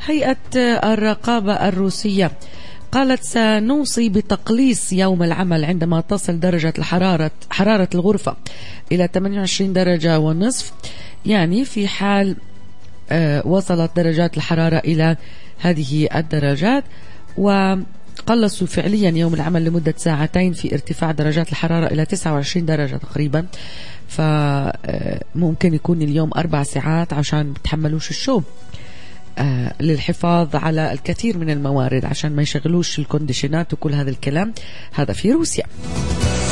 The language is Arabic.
هيئة الرقابة الروسية قالت سنوصي بتقليص يوم العمل عندما تصل درجة حرارة الغرفة إلى 28 درجة ونصف، يعني في حال وصلت درجات الحرارة إلى هذه الدرجات. وقلصوا فعليا يوم العمل لمدة ساعتين في ارتفاع درجات الحرارة إلى 29 درجة تقريبا، فممكن يكون اليوم 4 ساعات عشان بتحملوش الشوب للحفاظ على الكثير من الموارد عشان ما يشغلوش الكونديشنات وكل هذا الكلام. هذا في روسيا.